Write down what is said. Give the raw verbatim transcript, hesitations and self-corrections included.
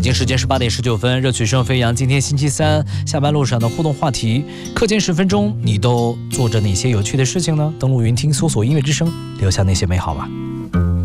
京时间是八点十九分，热曲声飞扬。今天星期三，下班路上的互动话题：课间十分钟，你都做着哪些有趣的事情呢？登录云听，搜索音乐之声，留下那些美好吧。